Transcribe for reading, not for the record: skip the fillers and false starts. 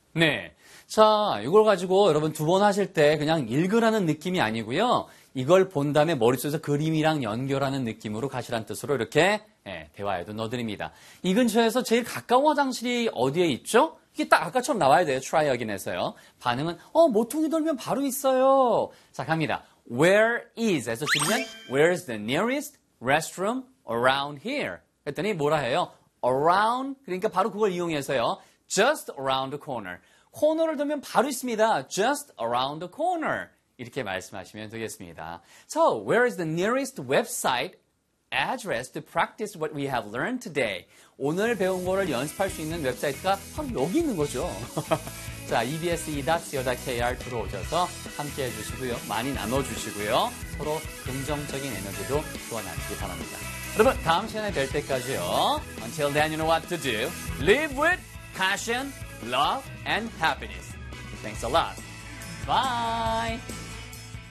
네. 자, 이걸 가지고 여러분 두 번 하실 때 그냥 읽으라는 느낌이 아니고요. 이걸 본 다음에 머릿속에서 그림이랑 연결하는 느낌으로 가시란 뜻으로 이렇게 대화에도 넣어드립니다. 이 근처에서 제일 가까운 화장실이 어디에 있죠? 이게 딱 아까처럼 나와야 돼요. try again에서요. 반응은 모퉁이 돌면 바로 있어요. 자, 갑니다. Where is 에서 줄이면 Where is the nearest restroom around here? 그랬더니 뭐라 해요? Around, 그러니까 바로 그걸 이용해서요. Just around the corner. 코너를 돌면 바로 있습니다. Just around the corner. 이렇게 말씀하시면 되겠습니다. So, where is the nearest website address to practice what we have learned today? 오늘 배운 거를 연습할 수 있는 웹사이트가 바로 여기 있는 거죠. 자, ebs.co.kr 들어오셔서 함께 해주시고요. 많이 나눠주시고요. 서로 긍정적인 에너지도 교환하시기 바랍니다. 여러분, 다음 시간에 뵐 때까지요. Until then, you know what to do. Live with passion, love, and happiness. Thanks a lot. Bye.